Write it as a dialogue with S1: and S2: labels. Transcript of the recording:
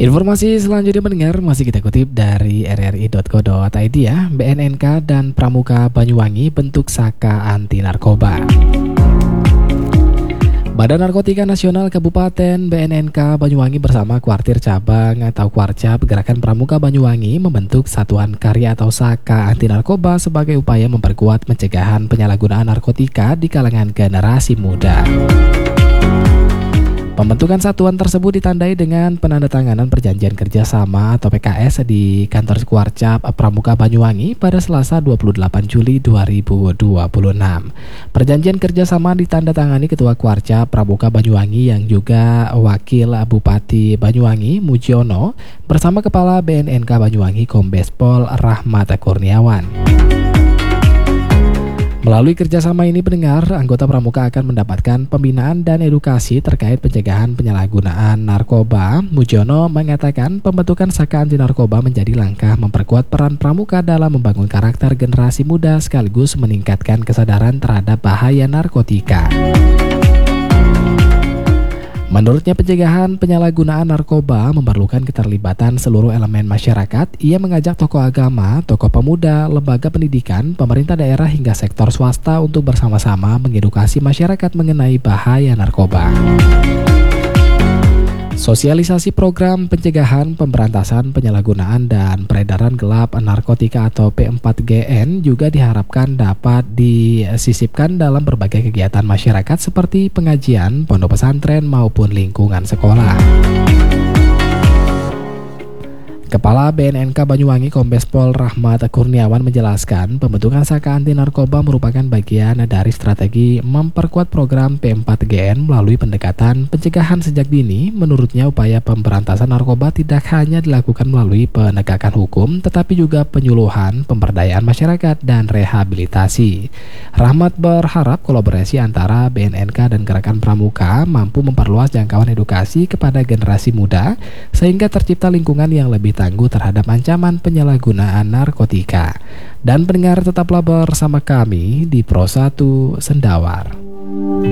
S1: Informasi selanjutnya mendengar masih kita kutip dari rri.co.id ya. BNNK dan Pramuka Banyuwangi bentuk Saka Anti Narkoba. Badan Narkotika Nasional Kabupaten BNNK Banyuwangi bersama Kuartir Cabang atau Kuarcap Gerakan Pramuka Banyuwangi membentuk Satuan Karya atau Saka Anti Narkoba sebagai upaya memperkuat pencegahan penyalahgunaan narkotika di kalangan generasi muda. Pembentukan satuan tersebut ditandai dengan penandatanganan perjanjian kerjasama atau PKS di kantor Kuarcap Pramuka Banyuwangi pada Selasa 28 Juli 2026. Perjanjian kerjasama ditandatangani Ketua Kuarcap Pramuka Banyuwangi yang juga Wakil Bupati Banyuwangi Mujiono bersama Kepala BNNK Banyuwangi Kombes Pol Rahmat Kurniawan. Melalui kerjasama ini pendengar, anggota Pramuka akan mendapatkan pembinaan dan edukasi terkait pencegahan penyalahgunaan narkoba. Mujiono mengatakan pembentukan Saka Anti Narkoba menjadi langkah memperkuat peran Pramuka dalam membangun karakter generasi muda sekaligus meningkatkan kesadaran terhadap bahaya narkotika. Menurutnya pencegahan penyalahgunaan narkoba memerlukan keterlibatan seluruh elemen masyarakat. Ia mengajak tokoh agama, tokoh pemuda, lembaga pendidikan, pemerintah daerah hingga sektor swasta untuk bersama-sama mengedukasi masyarakat mengenai bahaya narkoba. Sosialisasi program pencegahan pemberantasan penyalahgunaan dan peredaran gelap narkotika atau P4GN juga diharapkan dapat disisipkan dalam berbagai kegiatan masyarakat seperti pengajian, pondok pesantren maupun lingkungan sekolah. Kepala BNNK Banyuwangi Kombes Pol Rahmat Kurniawan menjelaskan pembentukan Saka Anti Narkoba merupakan bagian dari strategi memperkuat program P4GN melalui pendekatan pencegahan sejak dini. Menurutnya upaya pemberantasan narkoba tidak hanya dilakukan melalui penegakan hukum tetapi juga penyuluhan, pemberdayaan masyarakat dan rehabilitasi. Rahmat berharap kolaborasi antara BNNK dan Gerakan Pramuka mampu memperluas jangkauan edukasi kepada generasi muda sehingga tercipta lingkungan yang lebih tangguh terhadap ancaman penyalahgunaan narkotika. Dan pendengar tetaplah bersama kami di Pro 1 Sendawar.